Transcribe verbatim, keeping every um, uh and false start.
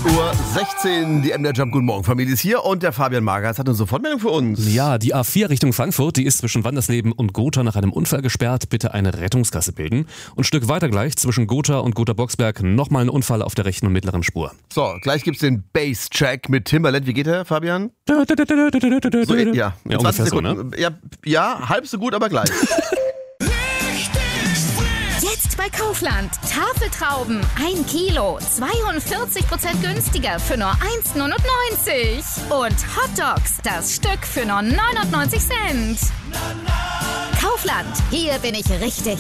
Uhr sechzehn, die M D R Jump Guten Morgen Familie ist hier und der Fabian Magas hat eine Sofortmeldung für uns. Ja, die A vier Richtung Frankfurt, die ist zwischen Wandersleben und Gotha nach einem Unfall gesperrt. Bitte eine Rettungsgasse bilden. Und ein Stück weiter gleich zwischen Gotha und Gotha-Boxberg nochmal ein Unfall auf der rechten und mittleren Spur. So, gleich gibt's den Bass-Track mit Timbaland. Wie geht der, Fabian? So, ja, Ja, ungefähr so, ne? Ja, ja, halb so gut, aber gleich. Jetzt bei Kaufland. Tafeltrauben, ein Kilo, zweiundvierzig Prozent günstiger für nur eins Komma neunundneunzig. Und Hotdogs, das Stück für nur neunundneunzig Cent. Kaufland, hier bin ich richtig.